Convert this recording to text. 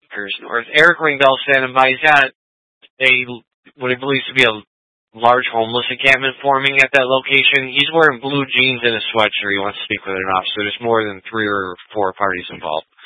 Rutgers North. Eric Ringdahl standing by. He's got what he believes to be a large homeless encampment forming at that location. He's wearing blue jeans and a sweatshirt. He wants to speak with an officer. There's more than 3 or 4 parties involved.